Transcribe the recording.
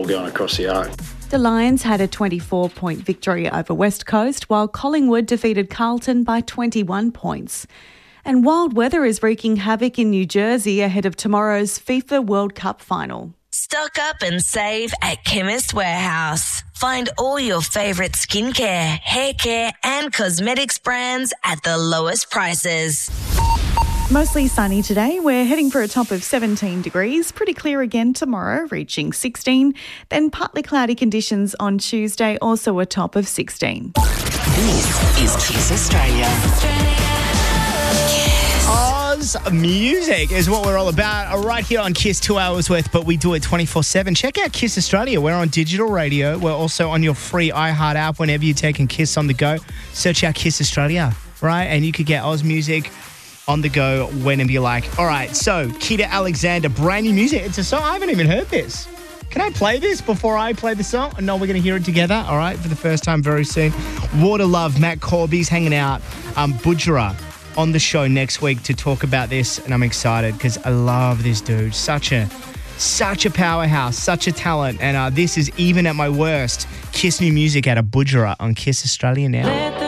going across the arc. The Lions had a 24-point victory over West Coast, while Collingwood defeated Carlton by 21 points. And wild weather is wreaking havoc in New Jersey ahead of tomorrow's FIFA World Cup final. Stock up and save at Chemist Warehouse. Find all your favourite skincare, hair care and cosmetics brands at the lowest prices. Mostly sunny today. We're heading for a top of 17 degrees. Pretty clear again tomorrow, reaching 16. Then partly cloudy conditions on Tuesday, also a top of 16. This is Kiss Australia. Oz music is what we're all about right here on Kiss 2 hours worth, but we do it 24/7. Check out Kiss Australia. We're on digital radio. We're also on your free iHeart app whenever you're taking Kiss on the go. Search out Kiss Australia, right? And you could get Oz music on the go whenever you like. All right, so Kita Alexander, brand new music. It's a song. I haven't even heard this. Can I play this before I play the song? No, we're going to hear it together, all right, for the first time very soon. Water Love, Matt Corby's hanging out. Budgerah on the show next week to talk about this, and I'm excited because I love this dude. Such a powerhouse, such a talent, and this is even at my worst. Kiss new music out of Budgerah on Kiss Australia now.